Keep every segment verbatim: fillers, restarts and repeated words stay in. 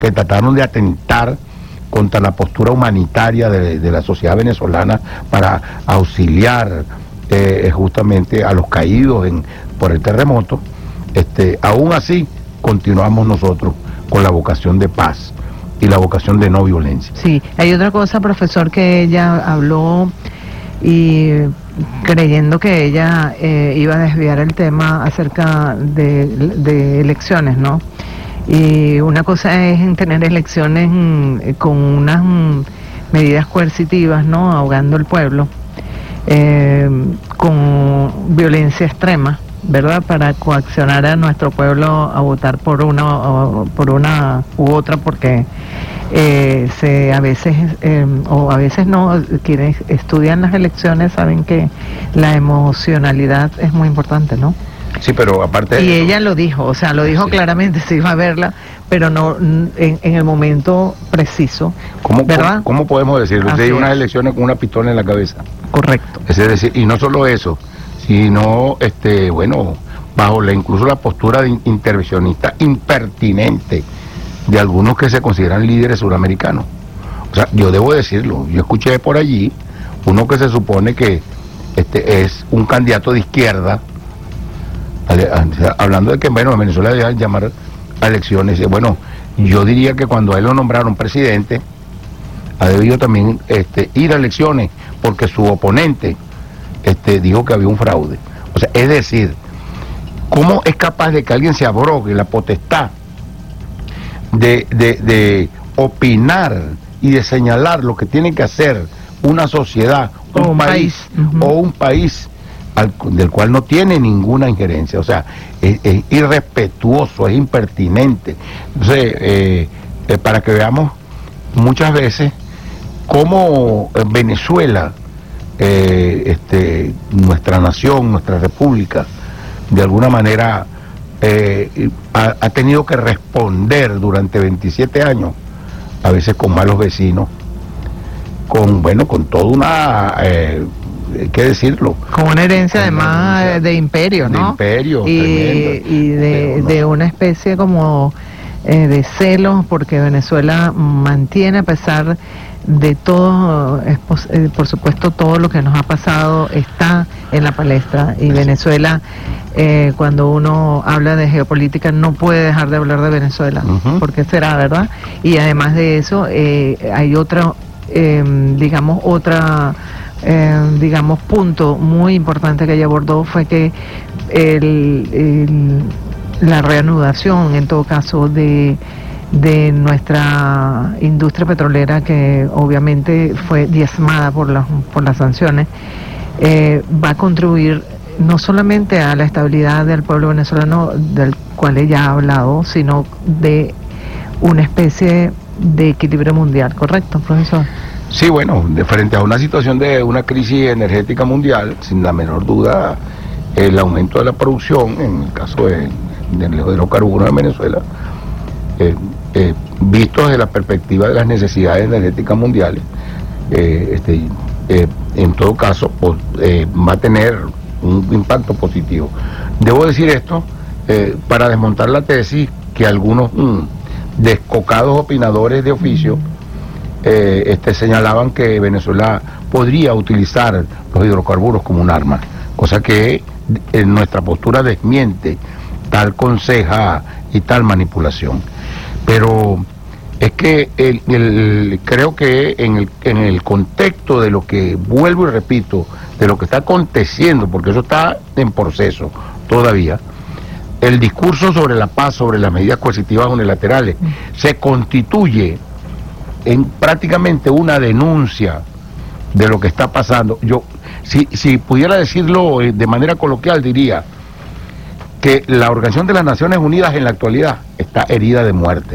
que trataron de atentar contra la postura humanitaria de, de la sociedad venezolana para auxiliar eh, justamente a los caídos en, por el terremoto, este, aún así continuamos nosotros con la vocación de paz y la vocación de no violencia. Sí, hay otra cosa, profesor, que ella habló y creyendo que ella eh, iba a desviar el tema acerca de, de elecciones, ¿no? Y una cosa es tener elecciones mm, con unas mm, medidas coercitivas, ¿no? Ahogando el pueblo, eh, con violencia extrema, ¿verdad? Para coaccionar a nuestro pueblo a votar por una, por una u otra, porque eh, se a veces eh, o a veces no, quienes estudian las elecciones saben que la emocionalidad es muy importante, ¿no? Sí, pero aparte de y eso, ella lo dijo, o sea, lo dijo sí. claramente, se iba a verla, pero no en, en el momento preciso, ¿Cómo, ¿verdad? ¿cómo, cómo podemos decirlo? Usted Así lleva unas es. elecciones con una pistola en la cabeza. Correcto. Es decir, y no solo eso, sino, este, bueno, bajo la incluso la postura de intervencionista impertinente de algunos que se consideran líderes suramericanos. O sea, yo debo decirlo, yo escuché por allí uno que se supone que este es un candidato de izquierda, hablando de que, bueno, en Venezuela deben llamar a elecciones. Bueno, yo diría que cuando a él lo nombraron presidente, ha debido también este, ir a elecciones, porque su oponente este, dijo que había un fraude. O sea, es decir, ¿cómo es capaz de que alguien se abrogue la potestad de, de, de opinar y de señalar lo que tiene que hacer una sociedad, un, un país, país. Uh-huh. o un país al, del cual no tiene ninguna injerencia? O sea, es, es irrespetuoso, es impertinente. Entonces, eh, eh, para que veamos muchas veces cómo Venezuela, eh, este, nuestra nación, nuestra república, de alguna manera eh, ha, ha tenido que responder durante veintisiete años, a veces con malos vecinos, con, bueno, con toda una... Eh, hay que decirlo. Con una herencia además de, de imperio, ¿no? De imperio, y, tremendo. Y de, no. de una especie como eh, de celos, porque Venezuela mantiene, a pesar de todo, es, eh, por supuesto, todo lo que nos ha pasado está en la palestra. Y Venezuela, eh, cuando uno habla de geopolítica, no puede dejar de hablar de Venezuela, uh-huh. porque será, ¿verdad? Y además de eso, eh, hay otra, eh, digamos, otra... Eh, digamos, punto muy importante que ella abordó fue que el, el, la reanudación, en todo caso, de, de nuestra industria petrolera, que obviamente fue diezmada por, la, por las sanciones, eh, va a contribuir no solamente a la estabilidad del pueblo venezolano, del cual ella ha hablado, sino de una especie de equilibrio mundial, ¿correcto, profesor? Sí, bueno, de frente a una situación de una crisis energética mundial, sin la menor duda, el aumento de la producción, en el caso de, de los hidrocarburos en Venezuela, eh, eh, visto desde la perspectiva de las necesidades energéticas mundiales, eh, este, eh, en todo caso, pues, eh, va a tener un impacto positivo. Debo decir esto eh, para desmontar la tesis que algunos mm, descocados opinadores de oficio Eh, este, señalaban que Venezuela podría utilizar los hidrocarburos como un arma, cosa que en nuestra postura desmiente tal conseja y tal manipulación. Pero es que el, el, creo que en el, en el contexto de lo que, vuelvo y repito, de lo que está aconteciendo, porque eso está en proceso todavía, el discurso sobre la paz, sobre las medidas coercitivas unilaterales, se constituye en prácticamente una denuncia de lo que está pasando. Yo, si, si pudiera decirlo de manera coloquial, diría que la Organización de las Naciones Unidas en la actualidad está herida de muerte.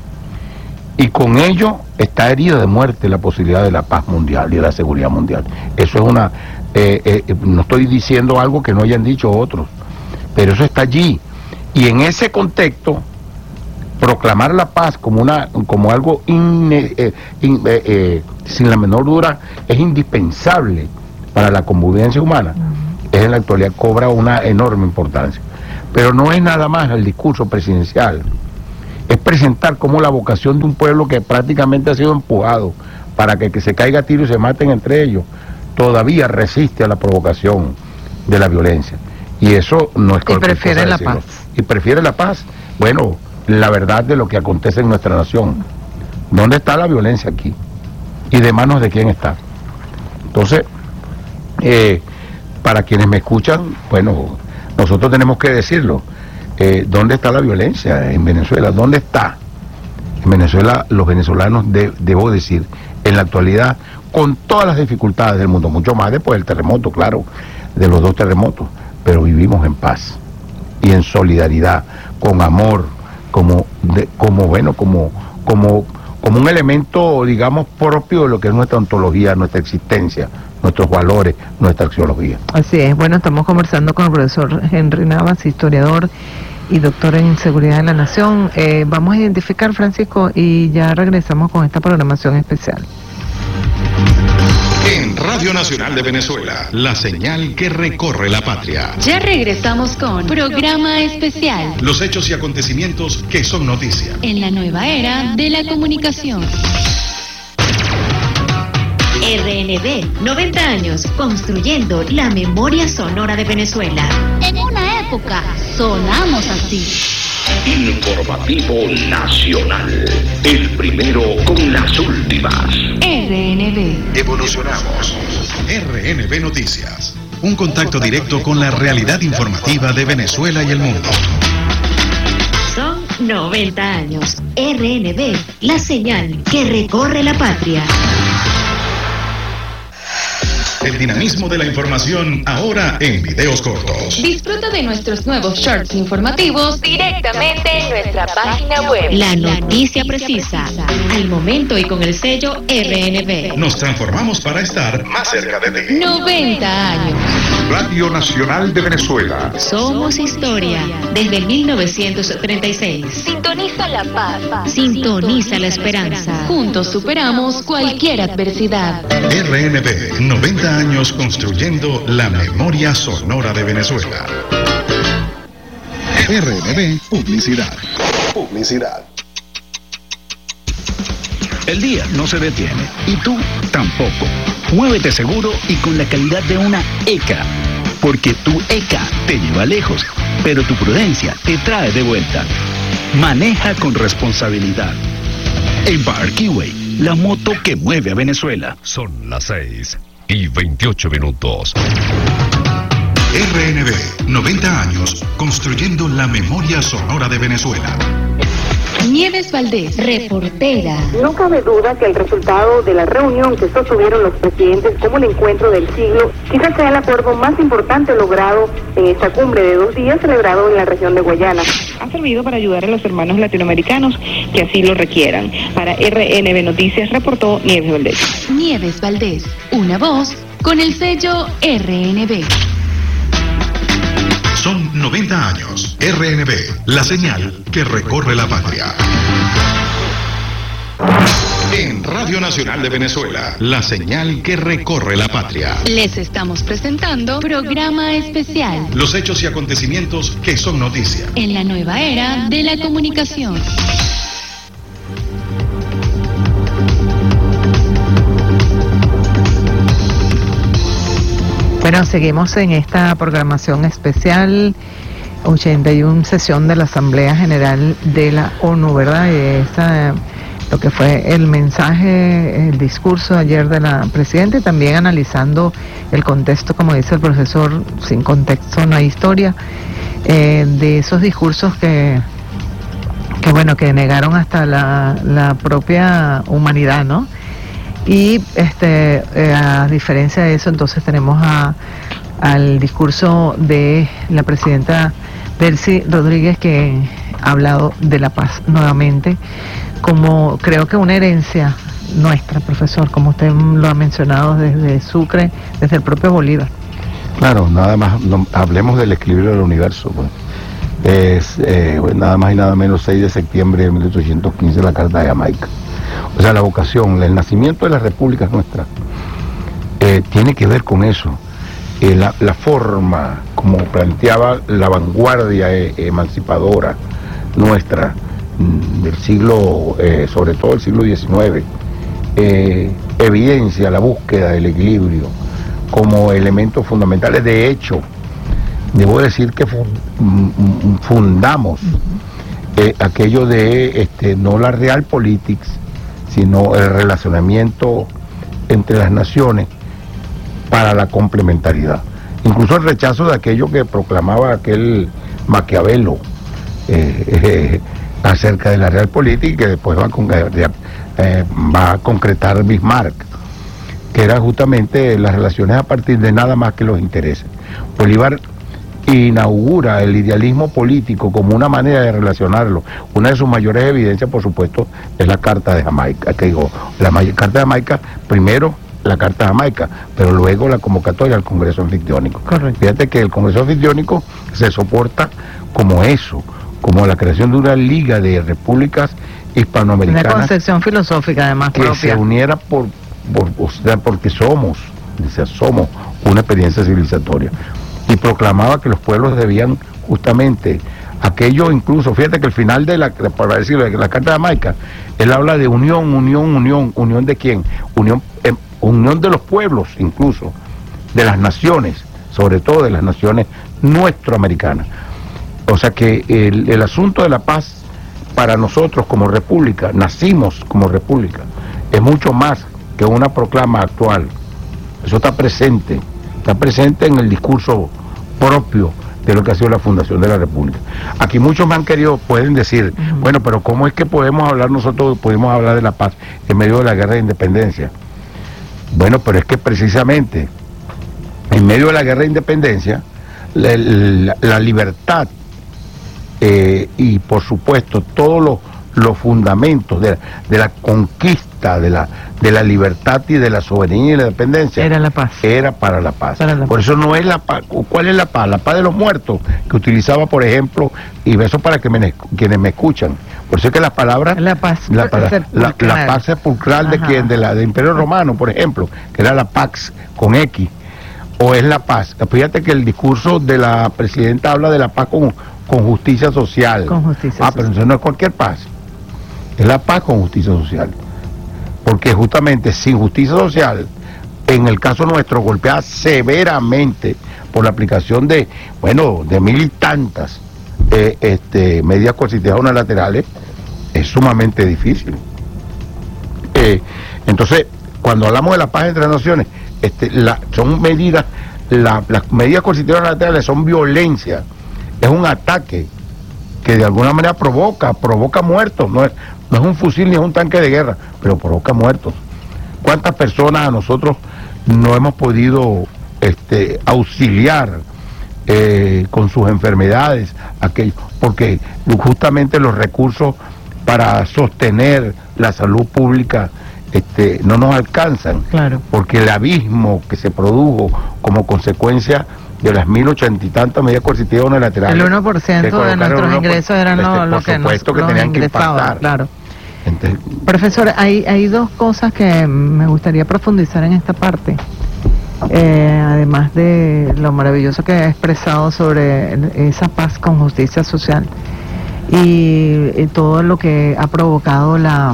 Y con ello está herida de muerte la posibilidad de la paz mundial y de la seguridad mundial. Eso es una... Eh, eh, no estoy diciendo algo que no hayan dicho otros, pero eso está allí. Y en ese contexto, proclamar la paz como una como algo in, eh, in, eh, eh, sin la menor duda es indispensable para la convivencia humana, uh-huh. es en la actualidad cobra una enorme importancia. Pero no es nada más el discurso presidencial es presentar como la vocación de un pueblo que prácticamente ha sido empujado para que, que se caiga a tiro y se maten entre ellos, todavía resiste a la provocación de la violencia. Y eso no es y prefiere la paz. Y prefiere la paz. Bueno, la verdad de lo que acontece en nuestra nación. ¿Dónde está la violencia aquí? ¿Y de manos de quién está? Entonces, eh, para quienes me escuchan, bueno, nosotros tenemos que decirlo. Eh, ¿Dónde está la violencia en Venezuela? ¿Dónde está? En Venezuela, los venezolanos, de, debo decir, en la actualidad, con todas las dificultades del mundo, mucho más después del terremoto, claro, de los dos terremotos, pero vivimos en paz y en solidaridad, con amor, como, de, como bueno, como, como, como un elemento, digamos, propio de lo que es nuestra ontología, nuestra existencia, nuestros valores, nuestra axiología. Así es. Bueno, estamos conversando con el profesor Henry Navas, historiador y doctor en Seguridad de la Nación. Eh, vamos a identificar, Francisco, y ya regresamos con esta programación especial. En Radio Nacional de Venezuela, la señal que recorre la patria. Ya regresamos con Programa Especial. Los hechos y acontecimientos que son noticia. En la nueva era de la comunicación. R N V, noventa años, construyendo la memoria sonora de Venezuela. En una época, sonamos así. Informativo Nacional, el primero con las últimas. R N V. Evolucionamos. R N V Noticias. Un contacto directo con la realidad informativa de Venezuela y el mundo. Son noventa años. R N V, la señal que recorre la patria. El dinamismo de la información ahora en videos cortos. Disfruta de nuestros nuevos shorts informativos directamente en nuestra página web. La noticia precisa, al momento y con el sello R N V. Nos transformamos para estar más cerca de ti. noventa años. Radio Nacional de Venezuela. Somos historia desde mil novecientos treinta y seis. Sintoniza la paz. Sintoniza la esperanza. Juntos superamos cualquier adversidad. R N V, noventa años construyendo la memoria sonora de Venezuela. R N V Publicidad. Publicidad. El día no se detiene y tú tampoco. Muévete seguro y con la calidad de una E C A, porque tu E C A te lleva lejos, pero tu prudencia te trae de vuelta. Maneja con responsabilidad. Embark Keyway, la moto que mueve a Venezuela. Son las seis y veintiocho minutos. R N V, noventa años construyendo la memoria sonora de Venezuela. Nieves Valdés, reportera. No cabe duda que el resultado de la reunión que sostuvieron los presidentes como el encuentro del siglo quizás sea el acuerdo más importante logrado en esta cumbre de dos días celebrado en la región de Guayana. Ha servido para ayudar a los hermanos latinoamericanos que así lo requieran. Para R N V Noticias reportó Nieves Valdés. Nieves Valdés, una voz con el sello R N V. Son noventa años. R N V, la señal que recorre la patria. En Radio Nacional de Venezuela, la señal que recorre la patria. Les estamos presentando Programa Especial. Los hechos y acontecimientos que son noticia. En la nueva era de la comunicación. Bueno, seguimos en esta programación especial, ochenta y una sesión de la Asamblea General de la ONU, ¿verdad? Y esta, lo que fue el mensaje, el discurso ayer de la Presidenta, y también analizando el contexto, como dice el profesor, sin contexto no hay historia, eh, de esos discursos que, que bueno, que negaron hasta la, la propia humanidad, ¿no? Y este eh, a diferencia de eso, entonces tenemos a, al discurso de la presidenta Delcy Rodríguez, que ha hablado de la paz nuevamente, como creo que una herencia nuestra, profesor, como usted lo ha mencionado desde Sucre, desde el propio Bolívar. Claro, nada más, no, hablemos del equilibrio del universo, pues. Es eh, nada más y nada menos seis de septiembre de mil ochocientos quince, la Carta de Jamaica. O sea, la vocación, el nacimiento de las repúblicas nuestras eh, tiene que ver con eso. Eh, la, la forma como planteaba la vanguardia eh, emancipadora nuestra del siglo, eh, sobre todo el siglo diecinueve, eh, evidencia la búsqueda del equilibrio como elementos fundamentales. De hecho, debo decir que fundamos eh, aquello de este, no la realpolitik, sino el relacionamiento entre las naciones para la complementariedad. Incluso el rechazo de aquello que proclamaba aquel Maquiavelo eh, eh, acerca de la realpolitik, y que después va a, con, eh, va a concretar Bismarck, que era justamente las relaciones a partir de nada más que los intereses. Bolívar inaugura el idealismo político como una manera de relacionarlo. Una de sus mayores evidencias, por supuesto, es la Carta de Jamaica, que digo, la Carta de Jamaica, primero la Carta de Jamaica, pero luego la convocatoria al Congreso Anfictiónico. Correcto. Fíjate que el Congreso Anfictiónico se soporta como eso, como la creación de una liga de repúblicas hispanoamericanas. Una concepción filosófica, además, que propia. se uniera por, por, o sea, porque somos, dice, somos una experiencia civilizatoria. Y proclamaba que los pueblos debían justamente aquello, incluso, fíjate que al final de la, para decirlo, de la Carta de Jamaica, él habla de unión, unión, unión, unión de quién, unión, eh, unión de los pueblos, incluso, de las naciones, sobre todo de las naciones nuestroamericanas. O sea que el, el asunto de la paz para nosotros como república, nacimos como república, es mucho más que una proclama actual. Eso está presente, está presente en el discurso propio de lo que ha sido la fundación de la república. Aquí muchos me han querido, pueden decir, uh-huh. bueno, pero ¿cómo es que podemos hablar nosotros, podemos hablar de la paz en medio de la guerra de independencia? Bueno, pero es que precisamente en medio de la guerra de independencia, la, la, la libertad eh, y por supuesto todos los, los fundamentos de, de la conquista de la, de la libertad y de la soberanía y la independencia era la paz. Era para la paz. Para la por paz. Eso no es la paz. ¿Cuál es la paz? La paz de los muertos, que utilizaba, por ejemplo, y eso para que me, quienes me escuchan. Por eso es que las palabras, la paz la, la, la paz sepulcral de quien, de la del Imperio Romano, por ejemplo, que era la Pax con X, o es la paz. Fíjate que el discurso de la presidenta habla de la paz con, con justicia social. Con justicia ah, social. pero eso no es cualquier paz. Es la paz con justicia social. Porque justamente sin justicia social, en el caso nuestro, golpeada severamente por la aplicación de, bueno, de mil y tantas eh, este, medidas coercitivas unilaterales, es sumamente difícil. Eh, entonces, cuando hablamos de la paz entre las naciones, este, la, son medidas, la, las medidas coercitivas unilaterales son violencia, es un ataque que de alguna manera provoca, provoca muertos, no es, no es un fusil ni es un tanque de guerra, pero provoca muertos. ¿Cuántas personas a nosotros no hemos podido este, auxiliar eh, con sus enfermedades? Aquello, porque justamente los recursos para sostener la salud pública este, no nos alcanzan, claro. Porque el abismo que se produjo como consecuencia de las mil ochenta y tantas medidas coercitivas unilaterales. El uno por ciento de nuestros ingresos eran este, lo, lo que nos que tenían que impactar. Claro. Entonces, profesor, hay, hay dos cosas que me gustaría profundizar en esta parte. Eh, además de lo maravilloso que ha expresado sobre esa paz con justicia social y, y todo lo que ha provocado la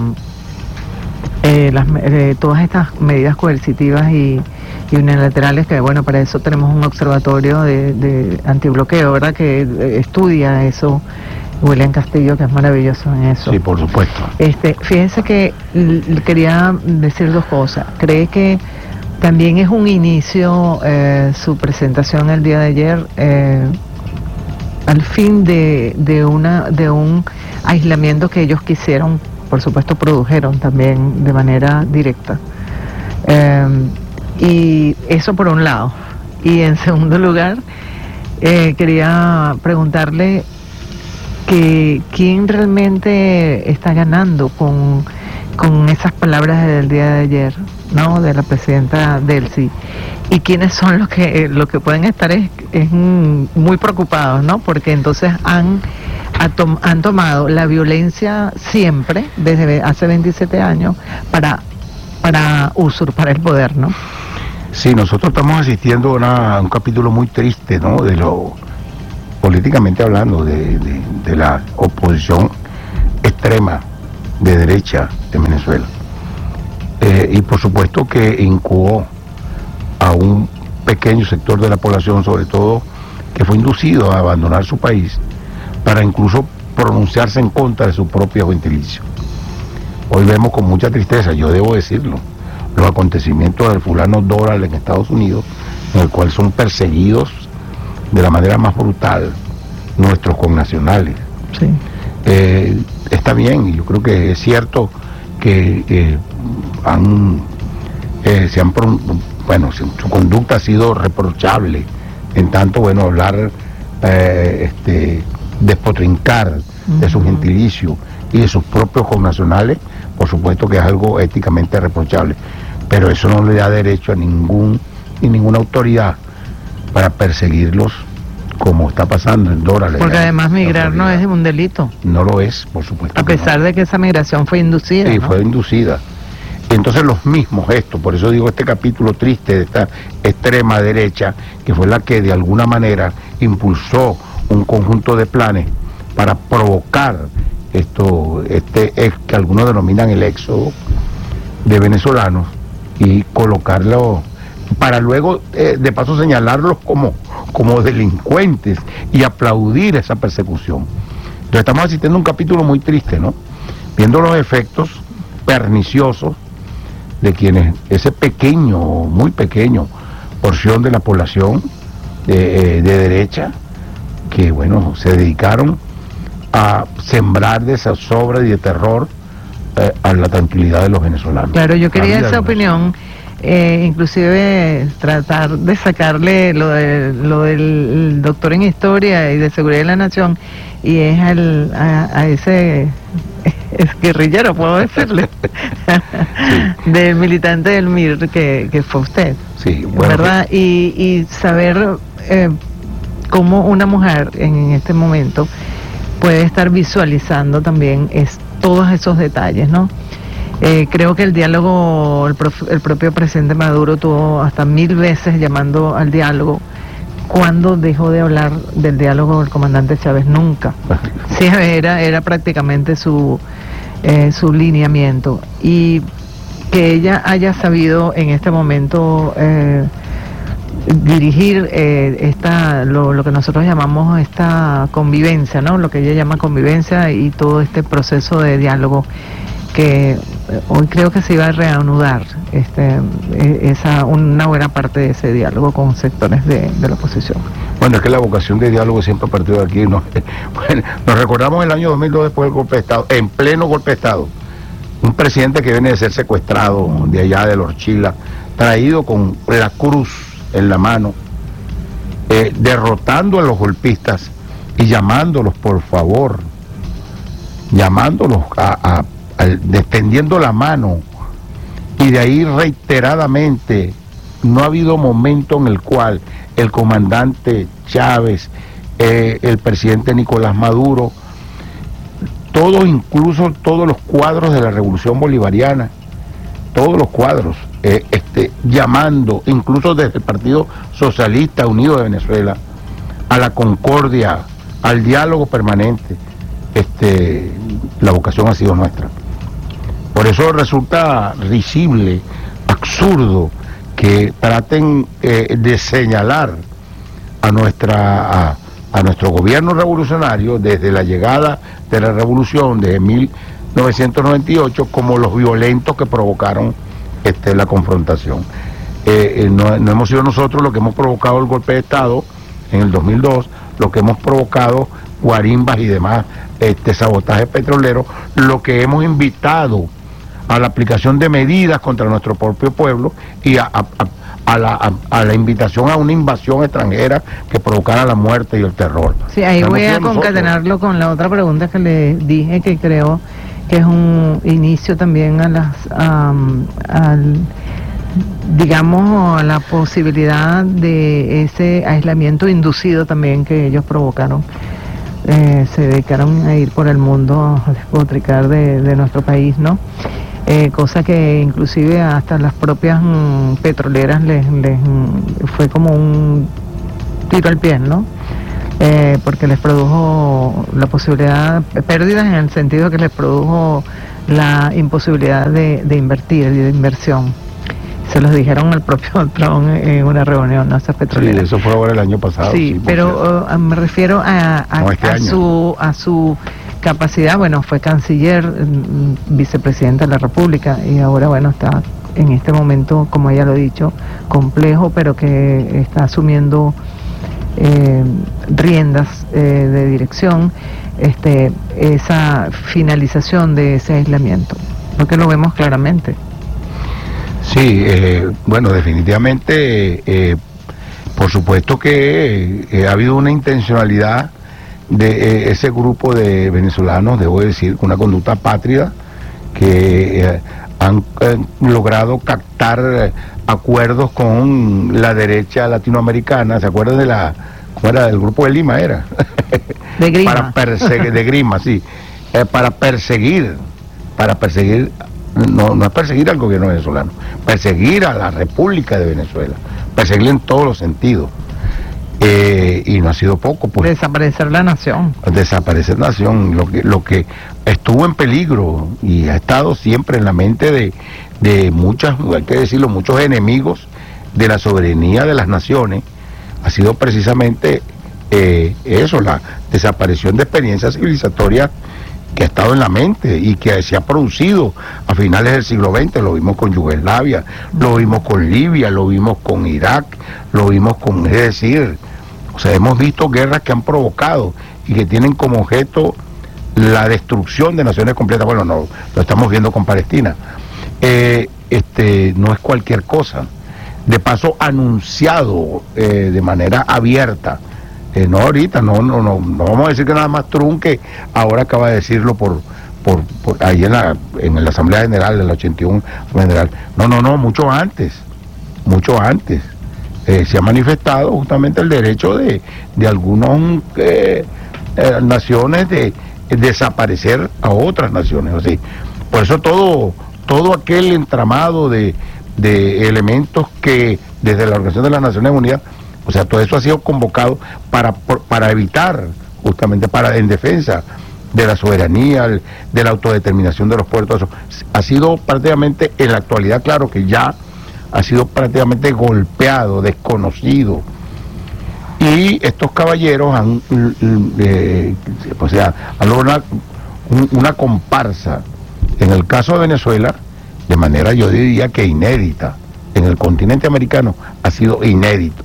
eh, las, eh, todas estas medidas coercitivas y, y unilaterales, que bueno, para eso tenemos un observatorio de, de antibloqueo, ¿verdad?, que eh, estudia eso, William Castillo, que es maravilloso en eso. Sí, por supuesto. Este, fíjense que l- quería decir dos cosas. ¿Cree que también es un inicio eh, su presentación el día de ayer eh, al fin de, de una de un aislamiento que ellos quisieron, por supuesto produjeron también de manera directa? Eh, y eso por un lado. Y en segundo lugar, eh, quería preguntarle que quién realmente está ganando con, con esas palabras del día de ayer, ¿no?, de la presidenta Delcy, y quiénes son los que los que pueden estar es, es muy preocupados, ¿no?, porque entonces han atom, han tomado la violencia siempre desde hace veintisiete años para para usurpar el poder, ¿no? Sí, nosotros estamos asistiendo a una, un capítulo muy triste, ¿no?, de lo políticamente hablando, de, de, de la oposición extrema de derecha en Venezuela. Eh, y por supuesto que incubó a un pequeño sector de la población, sobre todo, que fue inducido a abandonar su país para incluso pronunciarse en contra de su propio gentilicio. Hoy vemos con mucha tristeza, yo debo decirlo, los acontecimientos del fulano Doral en Estados Unidos, en el cual son perseguidos de la manera más brutal nuestros connacionales. Sí. Eh, está bien, y yo creo que es cierto que eh, han, eh, se han, bueno, su, su conducta ha sido reprochable, en tanto, bueno, hablar, eh, este, despotrincar uh-huh. de su gentilicio y de sus propios connacionales, por supuesto que es algo éticamente reprochable, pero eso no le da derecho a ningún ni ninguna autoridad para perseguirlos como está pasando en Dora. Porque además migrar no es un delito. No lo es, por supuesto. A pesar no. de que esa migración fue inducida. Sí, ¿no? fue inducida. Y entonces los mismos gestos, por eso digo este capítulo triste de esta extrema derecha, que fue la que de alguna manera impulsó un conjunto de planes para provocar esto, este que algunos denominan el éxodo de venezolanos y colocarlo para luego eh, de paso señalarlos como, como delincuentes y aplaudir esa persecución. Entonces estamos asistiendo a un capítulo muy triste, ¿no? Viendo los efectos perniciosos de quienes, ese pequeño, muy pequeño porción de la población de, eh, de derecha, que bueno, se dedicaron a sembrar de zozobra y de terror eh, a la tranquilidad de los venezolanos. Claro, yo quería esa opinión. Eh, inclusive tratar de sacarle lo, de, lo del doctor en historia y de seguridad de la nación, y es al, a, a ese es guerrillero, puedo decirle, sí. del militante del M I R que, que fue usted, sí, bueno, ¿verdad? que... Y, y saber eh, cómo una mujer en este momento puede estar visualizando también es, todos esos detalles, ¿no? Eh, creo que el diálogo, el, prof, el propio presidente Maduro tuvo hasta mil veces llamando al diálogo. ¿Cuándo dejó de hablar del diálogo el comandante Chávez? Nunca. Sí, era, era prácticamente su, eh, su lineamiento. Y que ella haya sabido en este momento eh, dirigir eh, esta, lo, lo que nosotros llamamos esta convivencia, ¿no? Lo que ella llama convivencia y todo este proceso de diálogo, que hoy creo que se iba a reanudar este, esa, una buena parte de ese diálogo con sectores de, de la oposición. Bueno, es que la vocación de diálogo siempre ha partido de aquí, ¿no? Bueno, nos recordamos el año dos mil dos, después del golpe de Estado, en pleno golpe de Estado, un presidente que viene de ser secuestrado de allá de Lorchila, traído con la cruz en la mano, eh, derrotando a los golpistas y llamándolos, por favor, llamándolos a... a extendiendo la mano, y de ahí reiteradamente no ha habido momento en el cual el comandante Chávez, eh, el presidente Nicolás Maduro, todos, incluso todos los cuadros de la revolución bolivariana, todos los cuadros, eh, este, llamando, incluso desde el Partido Socialista Unido de Venezuela, a la concordia, al diálogo permanente. Este, la vocación ha sido nuestra. Por eso resulta risible, absurdo, que traten eh, de señalar a nuestra a, a nuestro gobierno revolucionario desde la llegada de la revolución de mil novecientos noventa y ocho como los violentos que provocaron este, la confrontación. Eh, eh, no, no hemos sido nosotros los que hemos provocado el golpe de Estado en el dos mil dos, lo que hemos provocado guarimbas y demás este, sabotaje petrolero, lo que hemos invitado a la aplicación de medidas contra nuestro propio pueblo y a, a, a, la, a, a la invitación a una invasión extranjera que provocara la muerte y el terror. Sí, ahí voy a concatenarlo con la otra pregunta que le dije, que creo que es un inicio también a las um, al, digamos, a la posibilidad de ese aislamiento inducido también que ellos provocaron. Eh, se dedicaron a ir por el mundo a despotricar de, de nuestro país, ¿no? Eh, cosa que inclusive hasta las propias mm, petroleras les, les mm, fue como un tiro al pie, ¿no? eh, porque les produjo la posibilidad, pérdidas en el sentido que les produjo la imposibilidad de, de invertir y de inversión. Se los dijeron al propio Trump en una reunión, no esas petroleras. Sí, eso fue ahora el año pasado. Sí, sí pero uh, me refiero a, a, no, este a su a su capacidad. Bueno, fue canciller, mm, vicepresidenta de la República, y ahora, bueno, está en este momento, como ella lo ha dicho, complejo, pero que está asumiendo eh, riendas eh, de dirección, este esa finalización de ese aislamiento, porque lo vemos claramente. Sí, eh, bueno, definitivamente, eh, por supuesto que eh, ha habido una intencionalidad de eh, ese grupo de venezolanos, debo decir, con una conducta pátrida, que eh, han eh, logrado captar eh, acuerdos con la derecha latinoamericana. ¿Se acuerdan de la, cómo era, del grupo de Lima era? De Grima. Para perseguir, de Grima, sí, eh, para perseguir, para perseguir. No, no es perseguir al gobierno venezolano, perseguir a la República de Venezuela, perseguir en todos los sentidos. Eh, y no ha sido poco, pues. Desaparecer la nación. Desaparecer la nación, lo que, lo que estuvo en peligro y ha estado siempre en la mente de, de muchas, hay que decirlo, muchos enemigos de la soberanía de las naciones, ha sido precisamente eh, eso, la desaparición de experiencias civilizatorias que ha estado en la mente y que se ha producido a finales del siglo veinte. Lo vimos con Yugoslavia, lo vimos con Libia, lo vimos con Irak, lo vimos con, es decir, o sea, hemos visto guerras que han provocado y que tienen como objeto la destrucción de naciones completas. Bueno, no, lo estamos viendo con Palestina. Eh, este, no es cualquier cosa. De paso, anunciado eh, de manera abierta. Eh, no ahorita, no, no, no, no vamos a decir que nada más Trump, que ahora acaba de decirlo por, por, por ahí en la, en la Asamblea General del ochenta y uno General. No, no, no, mucho antes, mucho antes. Eh, se ha manifestado justamente el derecho de, de algunas eh, eh, naciones de, de desaparecer a otras naciones. Así. Por eso todo, todo aquel entramado de, de elementos que desde la Organización de las Naciones Unidas, o sea, todo eso ha sido convocado para, para evitar, justamente para en defensa de la soberanía, de la autodeterminación de los puertos. Eso ha sido prácticamente, en la actualidad, claro que ya ha sido prácticamente golpeado, desconocido. Y estos caballeros han, eh, o sea, han logrado una, una comparsa, en el caso de Venezuela, de manera, yo diría que inédita. En el continente americano ha sido inédito.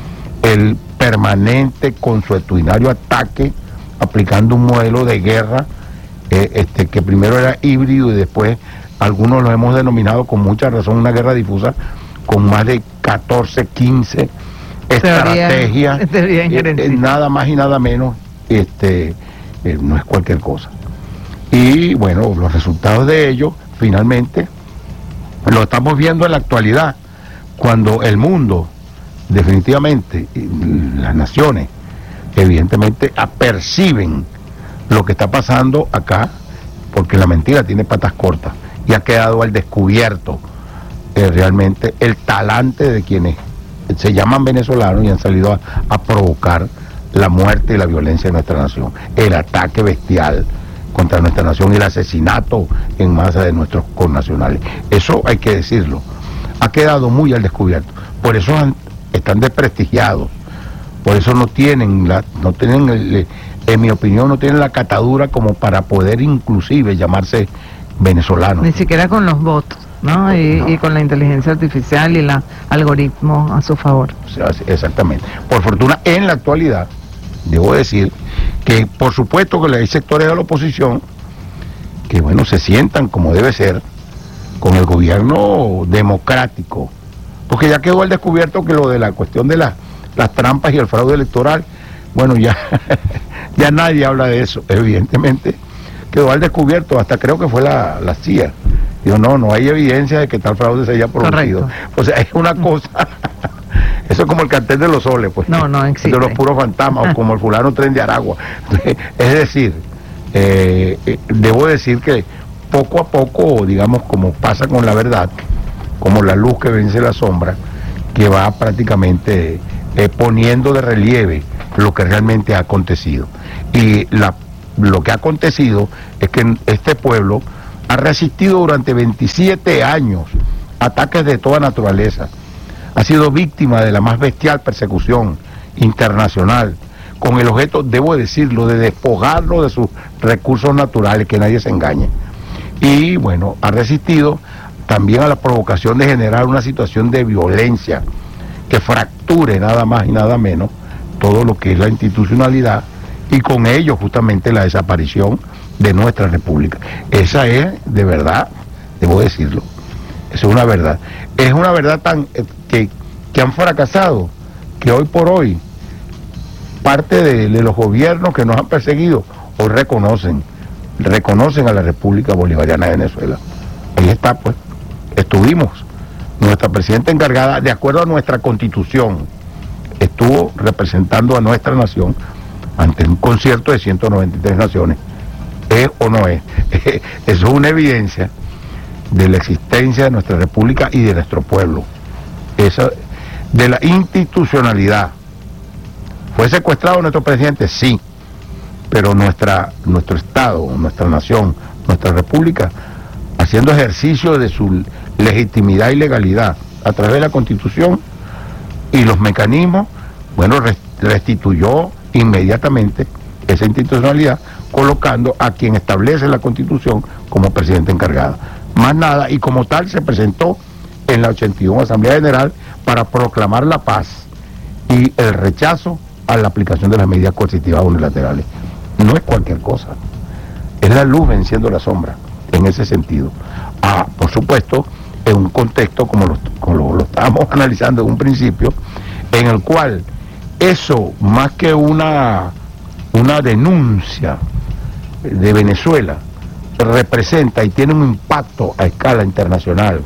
El permanente, consuetudinario ataque, aplicando un modelo de guerra eh, este, que primero era híbrido y después algunos lo hemos denominado con mucha razón una guerra difusa, con más de catorce, quince estrategias, eh, eh, nada más y nada menos, este, eh, no es cualquier cosa. Y bueno, los resultados de ello, finalmente, lo estamos viendo en la actualidad, cuando el mundo, definitivamente, las naciones, evidentemente, aperciben lo que está pasando acá, porque la mentira tiene patas cortas, y ha quedado al descubierto eh, realmente el talante de quienes se llaman venezolanos y han salido a, a provocar la muerte y la violencia de nuestra nación, el ataque bestial contra nuestra nación y el asesinato en masa de nuestros connacionales. Eso hay que decirlo, ha quedado muy al descubierto, por eso han, están desprestigiados, por eso no tienen, la, no tienen el, en mi opinión, no tienen la catadura como para poder inclusive llamarse venezolanos. Ni siquiera con los votos, ¿no? Y, no. y con la inteligencia artificial y los algoritmos a su favor. O sea, exactamente. Por fortuna, en la actualidad, debo decir que por supuesto que hay sectores de la oposición que, bueno, se sientan como debe ser con el gobierno democrático, porque ya quedó al descubierto que lo de la cuestión de la, las trampas y el fraude electoral, bueno, ya, ya nadie habla de eso, evidentemente quedó al descubierto, hasta creo que fue la, la C I A. Digo, no, no hay evidencia de que tal fraude se haya producido. Correcto. O sea, es una cosa, eso es como el cartel de los soles, pues. No, no existe. De los puros fantasmas, o como el fulano Tren de Aragua. Es decir, eh, eh, debo decir que poco a poco, digamos, como pasa con la verdad, como la luz que vence la sombra, que va prácticamente eh, poniendo de relieve lo que realmente ha acontecido. Y la, lo que ha acontecido es que este pueblo ha resistido durante veintisiete años ataques de toda naturaleza, ha sido víctima de la más bestial persecución internacional, con el objeto, debo decirlo, de despojarlo de sus recursos naturales, que nadie se engañe. Y bueno, ha resistido también a la provocación de generar una situación de violencia que fracture nada más y nada menos todo lo que es la institucionalidad, y con ello justamente la desaparición de nuestra república. Esa es, de verdad, debo decirlo, esa es una verdad. Es una verdad tan eh, que, que han fracasado, que hoy por hoy parte de, de los gobiernos que nos han perseguido hoy reconocen, reconocen a la República Bolivariana de Venezuela. Ahí está, pues, estuvimos, nuestra presidenta encargada, de acuerdo a nuestra constitución, estuvo representando a nuestra nación ante un concierto de ciento noventa y tres naciones. ¿Es o no es? Eso es una evidencia de la existencia de nuestra república y de nuestro pueblo. Esa, de la institucionalidad. ¿Fue secuestrado nuestro presidente? Sí, pero nuestra, nuestro Estado, nuestra nación, nuestra república, haciendo ejercicio de su legitimidad y legalidad a través de la Constitución y los mecanismos, bueno, restituyó inmediatamente esa institucionalidad, colocando a quien establece la Constitución como presidente encargado. Más nada, y como tal se presentó en la ochenta y uno Asamblea General para proclamar la paz y el rechazo a la aplicación de las medidas coercitivas unilaterales. No es cualquier cosa, es la luz venciendo la sombra, en ese sentido. Ah, por supuesto, en un contexto como lo, como lo, lo estábamos analizando en un principio, en el cual eso, más que una, una denuncia de Venezuela, representa y tiene un impacto a escala internacional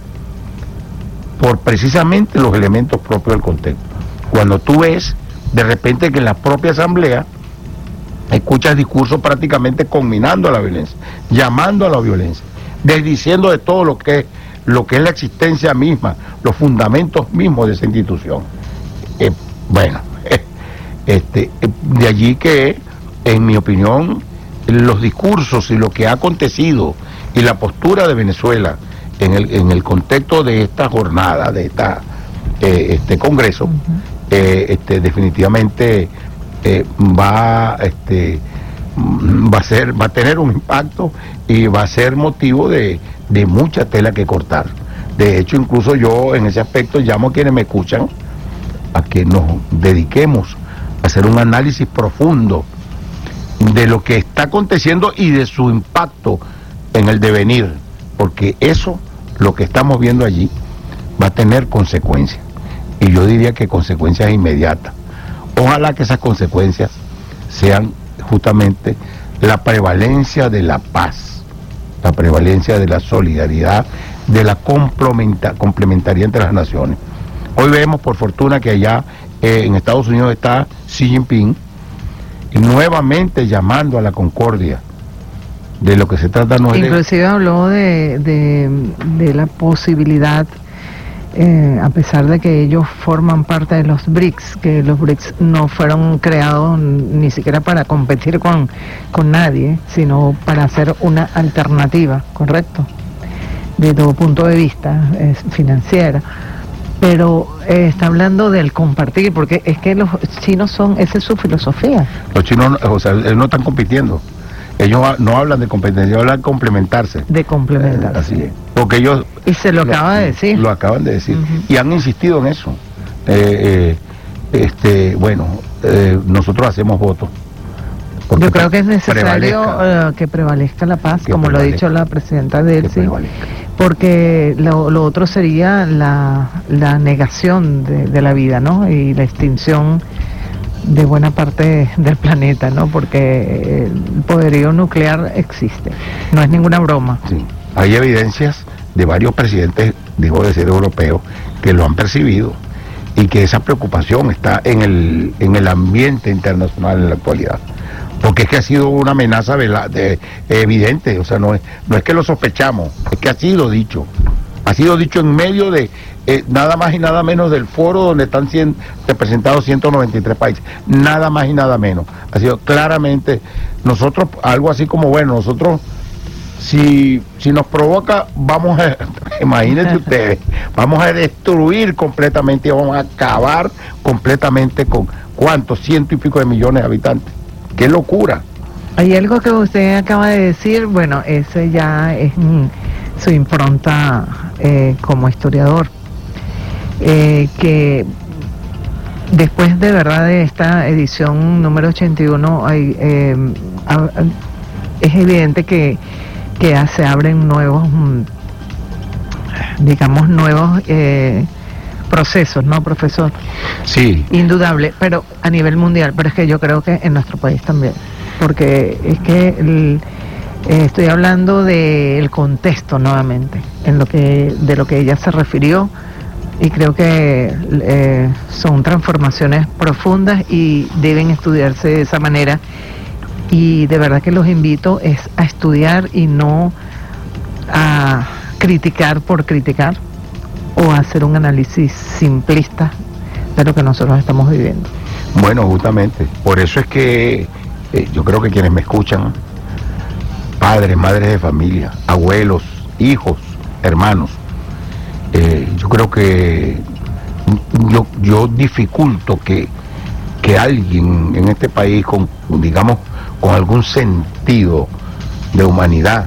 por precisamente los elementos propios del contexto. Cuando tú ves de repente que en la propia asamblea escuchas discursos prácticamente conminando a la violencia, llamando a la violencia, desdiciendo de todo lo que es, lo que es la existencia misma, los fundamentos mismos de esa institución. Eh, bueno, eh, este, eh, de allí que, en mi opinión, los discursos y lo que ha acontecido y la postura de Venezuela en el, en el contexto de esta jornada, de esta, eh, este congreso, uh-huh. eh, este, definitivamente eh, va, este, va a ser, va a tener un impacto y va a ser motivo de, de mucha tela que cortar. De hecho, incluso yo en ese aspecto llamo a quienes me escuchan a que nos dediquemos a hacer un análisis profundo de lo que está aconteciendo y de su impacto en el devenir, porque eso, lo que estamos viendo allí, va a tener consecuencias, y yo diría que consecuencias inmediatas. Ojalá que esas consecuencias sean justamente la prevalencia de la paz, la prevalencia de la solidaridad, de la complementa, complementaría entre las naciones. Hoy vemos, por fortuna, que allá eh, en Estados Unidos está Xi Jinping, y nuevamente llamando a la concordia. De lo que se trata no es de... Inclusive habló de, de, de la posibilidad, eh, a pesar de que ellos forman parte de los B R I C S, que los B R I C S no fueron creados ni siquiera para competir con, con nadie, sino para hacer una alternativa, ¿correcto? De todo punto de vista, es financiera. Pero eh, está hablando del compartir, porque es que los chinos son, esa es su filosofía. Los chinos, o sea, ellos no están compitiendo. Ellos no hablan de competencia, hablan de complementarse. De complementarse. Eh, así es. Porque ellos... Y se lo, lo acaba de decir. Lo acaban de decir. Uh-huh. Y han insistido en eso. Eh, eh, este, bueno, eh, nosotros hacemos votos. Yo creo que es necesario prevalezca, uh, que prevalezca la paz, como lo ha dicho la presidenta de Delcy, porque lo, lo otro sería la, la negación de, de la vida, ¿no? Y la extinción de buena parte del planeta, ¿no? Porque el poderío nuclear existe, no es ninguna broma. Sí. Hay evidencias de varios presidentes, digo de ser europeos, que lo han percibido y que esa preocupación está en el, en el ambiente internacional en la actualidad. Porque es que ha sido una amenaza de, de, evidente, o sea, no es, no es que lo sospechamos, es que ha sido dicho, Ha sido dicho en medio de eh, nada más y nada menos del foro donde están cien, representados ciento noventa y tres países, nada más y nada menos. Ha sido claramente, nosotros, algo así como, bueno, nosotros, si, si nos provoca, vamos a, imagínense ustedes, vamos a destruir completamente, vamos a acabar completamente con cuántos, ciento y pico de millones de habitantes. ¡Qué locura! Hay algo que usted acaba de decir, bueno, ese ya es mm, su impronta eh, como historiador, eh, que después de verdad de esta edición número ochenta y uno hay, eh, a, a, es evidente que, que se abren nuevos, digamos, nuevos eh, procesos, ¿no, profesor? Sí. Indudable, pero a nivel mundial, pero es que yo creo que en nuestro país también, porque es que el, eh, estoy hablando del contexto nuevamente, en lo que de lo que ella se refirió, y creo que eh, son transformaciones profundas y deben estudiarse de esa manera, y de verdad que los invito es a estudiar y no a criticar por criticar o a hacer un análisis simplista de lo que nosotros estamos viviendo. Bueno, justamente, por eso es que eh, yo creo que quienes me escuchan, padres, madres de familia, abuelos, hijos, hermanos, eh, yo creo que yo, yo dificulto que, que alguien en este país con, digamos, con algún sentido de humanidad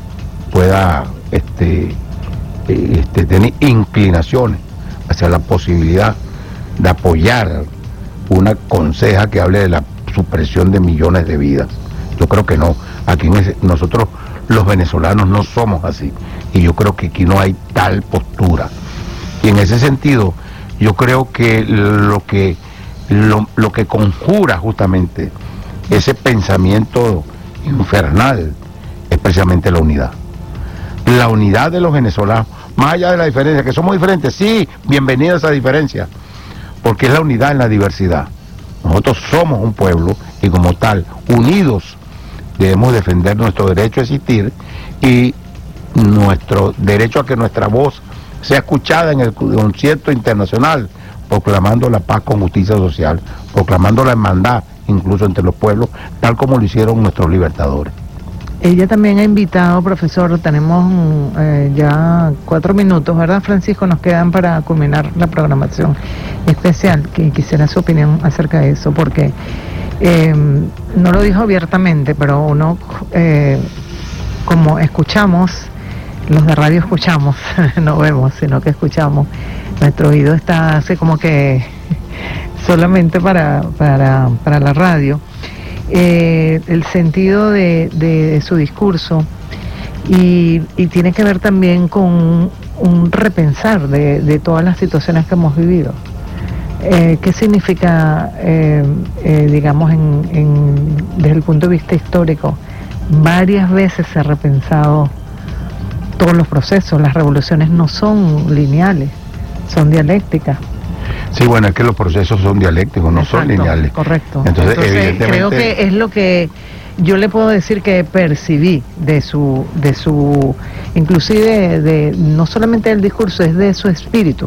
pueda este, este, tener inclinaciones hacia la posibilidad de apoyar una conseja que hable de la supresión de millones de vidas. Yo creo que no. Aquí en ese, nosotros los venezolanos no somos así, y yo creo que aquí no hay tal postura. Y en ese sentido, yo creo que lo que lo, lo que conjura justamente ese pensamiento infernal es precisamente la unidad. La unidad de los venezolanos, más allá de la diferencia, que somos diferentes, sí, bienvenida a esa diferencia, porque es la unidad en la diversidad. Nosotros somos un pueblo y como tal, unidos, debemos defender nuestro derecho a existir y nuestro derecho a que nuestra voz sea escuchada en el concierto internacional, proclamando la paz con justicia social, proclamando la hermandad incluso entre los pueblos, tal como lo hicieron nuestros libertadores. Ella también ha invitado, profesor, tenemos eh, ya cuatro minutos, ¿verdad, Francisco? Nos quedan para culminar la programación especial, que quisiera su opinión acerca de eso, porque eh, no lo dijo abiertamente, pero uno, eh, como escuchamos, los de radio escuchamos, no vemos, sino que escuchamos, nuestro oído está así como que solamente para, para, para la radio. Eh, el sentido de, de su discurso y, y tiene que ver también con un, un repensar de, de todas las situaciones que hemos vivido. Eh, ¿Qué significa, eh, eh, digamos, en, en, desde el punto de vista histórico? Varias veces se ha repensado todos los procesos. Las revoluciones no son lineales, son dialécticas. Sí, bueno, es que los procesos son dialécticos, no Exacto, son lineales. Correcto. Entonces, Entonces evidentemente, creo que es lo que yo le puedo decir que percibí de su, de su, inclusive de, de no solamente del discurso, es de su espíritu,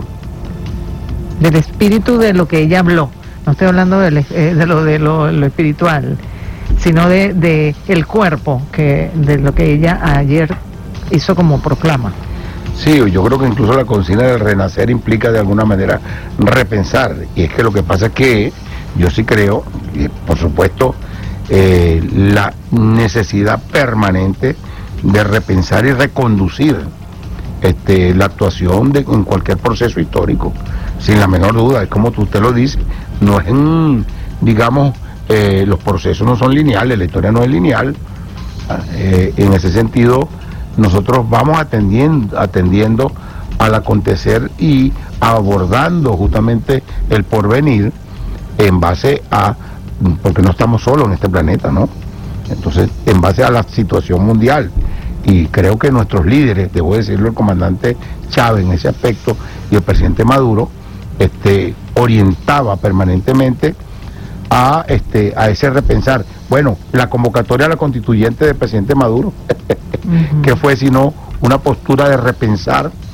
del espíritu de lo que ella habló. No estoy hablando de, de lo de lo, lo espiritual, sino de, de el cuerpo, que de lo que ella ayer hizo como proclama. Sí, yo creo que incluso la consigna del renacer implica de alguna manera repensar, y es que lo que pasa es que yo sí creo, y por supuesto, eh, la necesidad permanente de repensar y reconducir este, la actuación de, en cualquier proceso histórico, sin la menor duda. Es como usted lo dice, no es en, digamos, eh, los procesos no son lineales, la historia no es lineal. Eh, en ese sentido, nosotros vamos atendiendo, atendiendo al acontecer y abordando justamente el porvenir en base a, porque no estamos solos en este planeta, ¿no? Entonces, en base a la situación mundial. Y creo que nuestros líderes, debo decirlo, el comandante Chávez en ese aspecto y el presidente Maduro, este, orientaba permanentemente a, este, a ese repensar. Bueno, la convocatoria a la constituyente del presidente Maduro, uh-huh. que fue sino una postura de repensar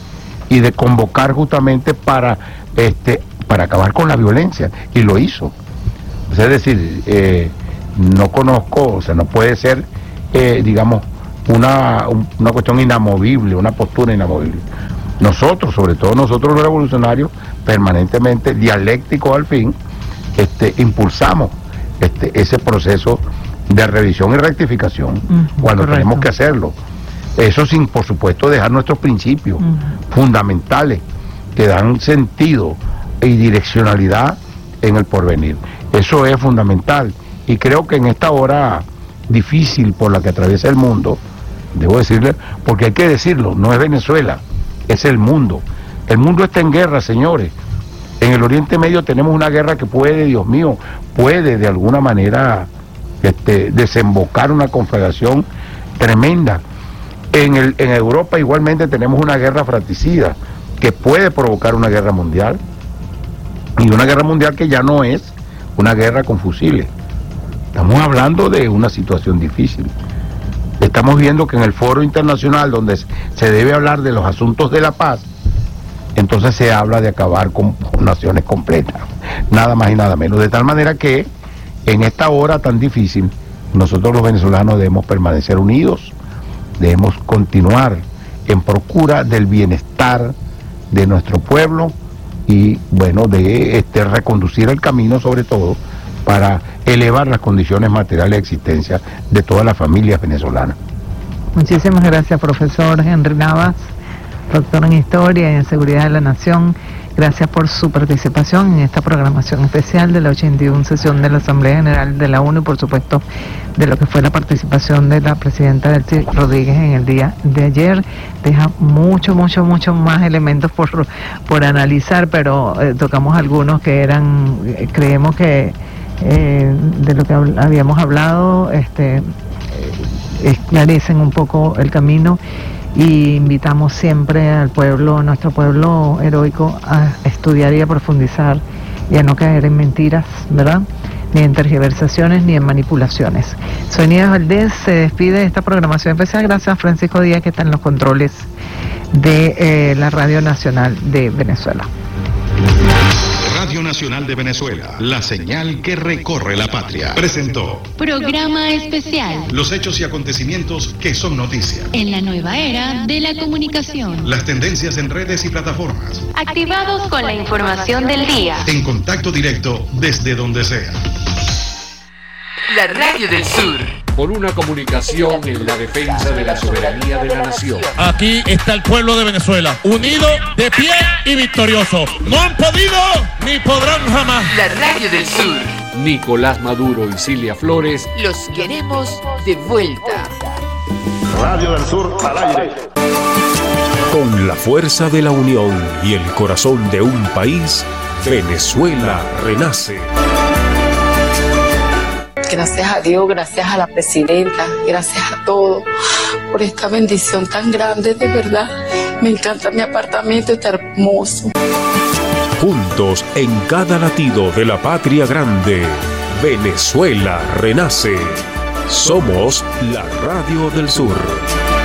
y de convocar justamente para, este, para acabar con la violencia, y lo hizo. O sea, es decir, eh, no conozco, o sea, no puede ser, eh, digamos, una, una cuestión inamovible, una postura inamovible. Nosotros, sobre todo nosotros los revolucionarios, permanentemente, dialécticos al fin, este, impulsamos este, ese proceso de revisión y rectificación, mm, cuando correcto. Tenemos que hacerlo. Eso sin, por supuesto, dejar nuestros principios mm. fundamentales que dan sentido y direccionalidad en el porvenir. Eso es fundamental, y creo que en esta hora difícil por la que atraviesa el mundo, debo decirle, porque hay que decirlo, no es Venezuela, es el mundo. El mundo está en guerra, señores. En el Oriente Medio tenemos una guerra que puede, Dios mío, puede de alguna manera este, desembocar una conflagración tremenda. En, el, en Europa igualmente tenemos una guerra fratricida que puede provocar una guerra mundial, y una guerra mundial que ya no es una guerra con fusiles. Estamos hablando de una situación difícil. Estamos viendo que en el foro internacional donde se debe hablar de los asuntos de la paz, entonces se habla de acabar con naciones completas, nada más y nada menos. De tal manera que en esta hora tan difícil, nosotros los venezolanos debemos permanecer unidos, debemos continuar en procura del bienestar de nuestro pueblo y, bueno, de este, reconducir el camino, sobre todo, para elevar las condiciones materiales de existencia de todas las familias venezolanas. Muchísimas gracias, profesor Henry Navas, doctor en Historia y en Seguridad de la Nación. Gracias por su participación en esta programación especial de la ochenta y una sesión de la Asamblea General de la ONU, y por supuesto de lo que fue la participación de la presidenta Delcy Rodríguez en el día de ayer. Deja mucho, mucho, mucho más elementos por, por analizar, pero eh, tocamos algunos que eran, eh, creemos que eh, de lo que habíamos hablado, este, eh, esclarecen un poco el camino. Y invitamos siempre al pueblo, nuestro pueblo heroico, a estudiar y a profundizar y a no caer en mentiras, ¿verdad? Ni en tergiversaciones ni en manipulaciones. Soy Nieves Valdés, se despide de esta programación especial. Gracias a Francisco Díaz, que está en los controles de eh, la Radio Nacional de Venezuela. Radio Nacional de Venezuela, la señal que recorre la patria. Presentó Programa Especial. Los hechos y acontecimientos que son noticia. En la nueva era de la comunicación. Las tendencias en redes y plataformas. Activados con la información del día. En contacto directo desde donde sea. La Radio del Sur. Por una comunicación en la defensa de la soberanía de la nación. Aquí está el pueblo de Venezuela, unido, de pie y victorioso. No han podido ni podrán jamás. La Radio del Sur. Nicolás Maduro y Cilia Flores. Los queremos de vuelta. Radio del Sur al aire. Con la fuerza de la unión y el corazón de un país, Venezuela renace. Gracias a Dios, gracias a la presidenta, gracias a todos por esta bendición tan grande, de verdad. Me encanta mi apartamento, está hermoso. Juntos en cada latido de la patria grande, Venezuela renace. Somos la Radio del Sur.